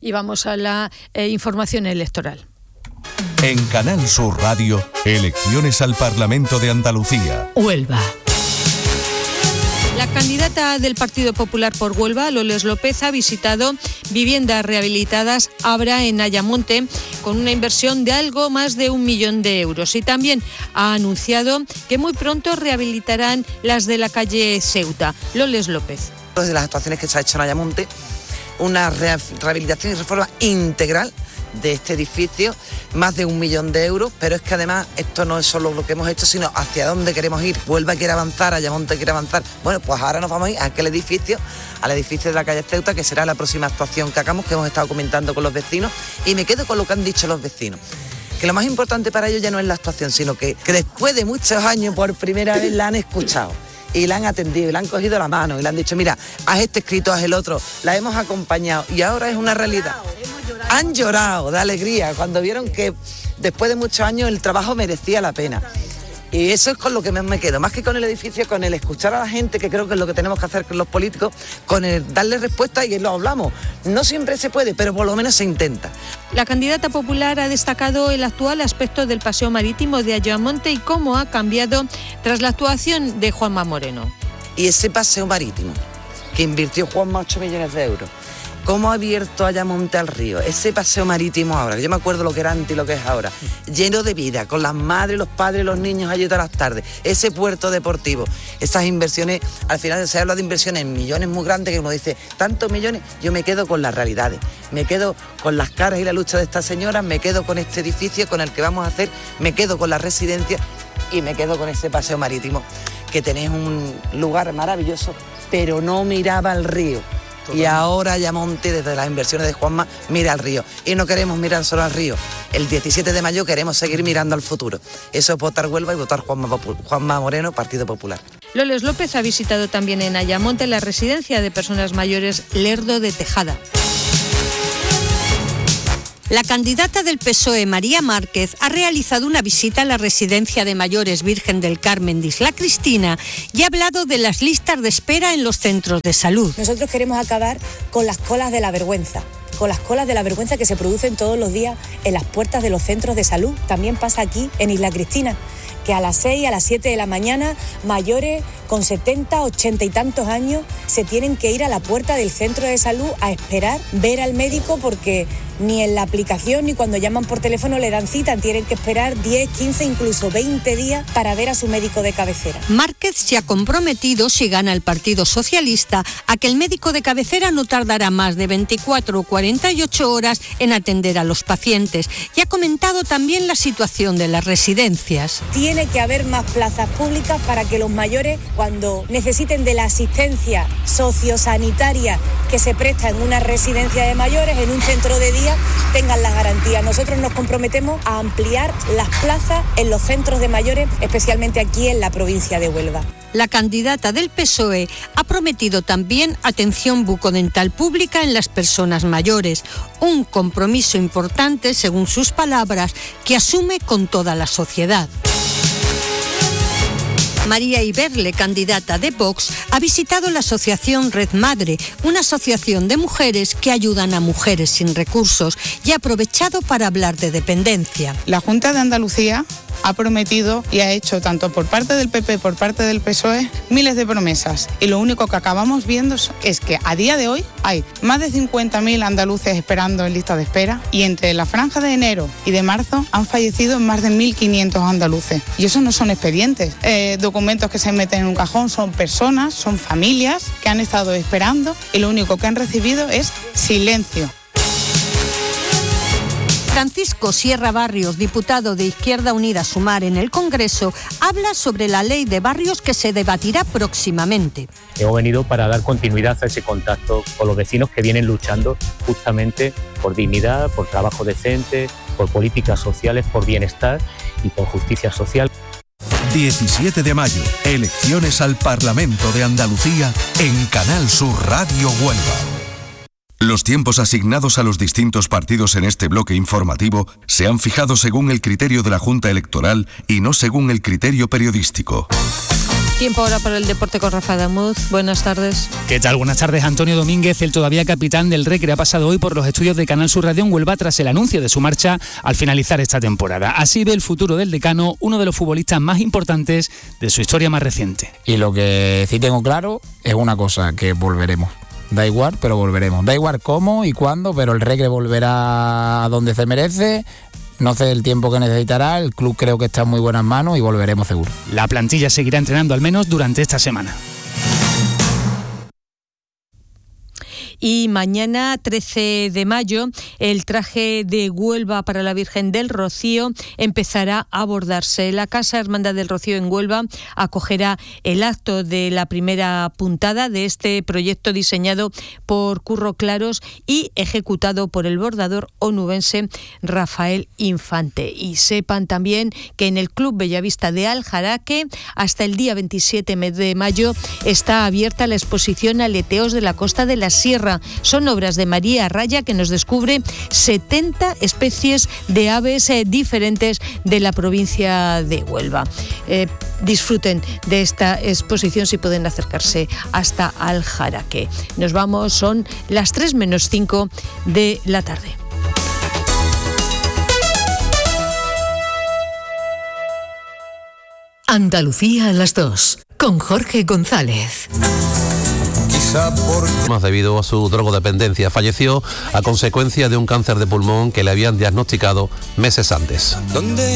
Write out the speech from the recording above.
Y vamos a la información electoral. En Canal Sur Radio, elecciones al Parlamento de Andalucía. Huelva. La candidata del Partido Popular por Huelva, Loles López, ha visitado viviendas rehabilitadas Abra en Ayamonte con una inversión de algo más de 1 millón de euros. Y también ha anunciado que muy pronto rehabilitarán las de la calle Ceuta. Loles López. De las actuaciones que se ha hecho en Ayamonte, una rehabilitación y reforma integral de este edificio, más de 1 millón de euros, pero es que además esto no es solo lo que hemos hecho, sino hacia dónde queremos ir. Huelva quiere avanzar, Ayamonte quiere avanzar. Bueno, pues ahora nos vamos a ir a aquel edificio, al edificio de la calle Ceuta, que será la próxima actuación que hagamos, que hemos estado comentando con los vecinos, y me quedo con lo que han dicho los vecinos. Que lo más importante para ellos ya no es la actuación, sino que después de muchos años por primera vez la han escuchado. Y la han atendido, y la han cogido la mano, y le han dicho, mira, haz este escrito, haz el otro. La hemos acompañado y ahora es una realidad. Han llorado de alegría cuando vieron que después de muchos años el trabajo merecía la pena. Y eso es con lo que me quedo, más que con el edificio, con el escuchar a la gente, que creo que es lo que tenemos que hacer con los políticos, con el darle respuesta, y lo hablamos. No siempre se puede, pero por lo menos se intenta. La candidata popular ha destacado el actual aspecto del paseo marítimo de Ayamonte y cómo ha cambiado tras la actuación de Juanma Moreno. Y ese paseo marítimo, que invirtió Juanma 8 millones de euros, cómo ha abierto Ayamonte al río, ese paseo marítimo ahora, que yo me acuerdo lo que era antes y lo que es ahora, lleno de vida, con las madres, los padres, los niños allí todas las tardes, ese puerto deportivo, esas inversiones, al final se habla de inversiones en millones muy grandes, que uno dice, tantos millones, yo me quedo con las realidades, me quedo con las caras y la lucha de estas señoras, me quedo con este edificio con el que vamos a hacer, me quedo con la residencia y me quedo con ese paseo marítimo, que tenéis un lugar maravilloso, pero no miraba al río. Y ahora Ayamonte, desde las inversiones de Juanma, mira al río. Y no queremos mirar solo al río. El 17 de mayo queremos seguir mirando al futuro. Eso es votar Huelva y votar Juanma Moreno, Partido Popular. Loles López ha visitado también en Ayamonte la residencia de personas mayores Lerdo de Tejada. La candidata del PSOE, María Márquez, ha realizado una visita a la residencia de mayores Virgen del Carmen de Isla Cristina y ha hablado de las listas de espera en los centros de salud. Nosotros queremos acabar con las colas de la vergüenza. Con las colas de la vergüenza que se producen todos los días en las puertas de los centros de salud. También pasa aquí en Isla Cristina, que a las 6, a las 7 de la mañana, mayores con 70, 80 y tantos años se tienen que ir a la puerta del centro de salud a esperar ver al médico, porque ni en la aplicación ni cuando llaman por teléfono le dan cita, tienen que esperar 10, 15, incluso 20 días para ver a su médico de cabecera. Márquez se ha comprometido, si gana el Partido Socialista, a que el médico de cabecera no tardará más de 24 o 48 horas en atender a los pacientes, y ha comentado también la situación de las residencias. Tiene que haber más plazas públicas para que los mayores, cuando necesiten de la asistencia sociosanitaria que se presta en una residencia de mayores, en un centro de día, tengan las garantías. Nosotros nos comprometemos a ampliar las plazas en los centros de mayores, especialmente aquí en la provincia de Huelva. La candidata del PSOE ha prometido también atención bucodental pública en las personas mayores, un compromiso importante, según sus palabras, que asume con toda la sociedad. María Iberle, candidata de Vox, ha visitado la asociación Red Madre, una asociación de mujeres que ayudan a mujeres sin recursos, y ha aprovechado para hablar de dependencia. La Junta de Andalucía ha prometido y ha hecho, tanto por parte del PP, por parte del PSOE, miles de promesas. Y lo único que acabamos viendo es que a día de hoy hay más de 50.000 andaluces esperando en lista de espera, y entre la franja de enero y de marzo han fallecido más de 1.500 andaluces. Y eso no son expedientes, documentos que se meten en un cajón, son personas, son familias que han estado esperando y lo único que han recibido es silencio. Francisco Sierra Barrios, diputado de Izquierda Unida Sumar en el Congreso, habla sobre la ley de barrios que se debatirá próximamente. Hemos venido para dar continuidad a ese contacto con los vecinos que vienen luchando justamente por dignidad, por trabajo decente, por políticas sociales, por bienestar y por justicia social. 17 de mayo, elecciones al Parlamento de Andalucía en Canal Sur Radio Huelva. Los tiempos asignados a los distintos partidos en este bloque informativo se han fijado según el criterio de la Junta Electoral y no según el criterio periodístico. Tiempo ahora para el deporte con Rafa Damuz. Buenas tardes. ¿Qué tal? Buenas tardes. Antonio Domínguez, el todavía capitán del Recre, ha pasado hoy por los estudios de Canal Sur Radio en Huelva tras el anuncio de su marcha al finalizar esta temporada. Así ve el futuro del decano, uno de los futbolistas más importantes de su historia más reciente. Y lo que sí tengo claro es una cosa, que volveremos. Da igual, pero volveremos. Da igual cómo y cuándo, pero el Recre volverá a donde se merece. No sé el tiempo que necesitará, el club creo que está en muy buenas manos y volveremos seguro. La plantilla seguirá entrenando al menos durante esta semana. Y mañana, 13 de mayo, el traje de Huelva para la Virgen del Rocío empezará a bordarse. La Casa Hermandad del Rocío en Huelva acogerá el acto de la primera puntada de este proyecto diseñado por Curro Claros y ejecutado por el bordador onubense Rafael Infante. Y sepan también que en el Club Bellavista de Aljaraque, hasta el día 27 de mayo, está abierta la exposición Aleteos de la Costa de la Sierra. Son obras de María Raya, que nos descubre 70 especies de aves diferentes de la provincia de Huelva. Disfruten de esta exposición si pueden acercarse hasta Aljaraque. Nos vamos, son las 3:05 de la tarde. Andalucía a las 2, con Jorge González. Más debido a su drogodependencia, falleció a consecuencia de un cáncer de pulmón que le habían diagnosticado meses antes.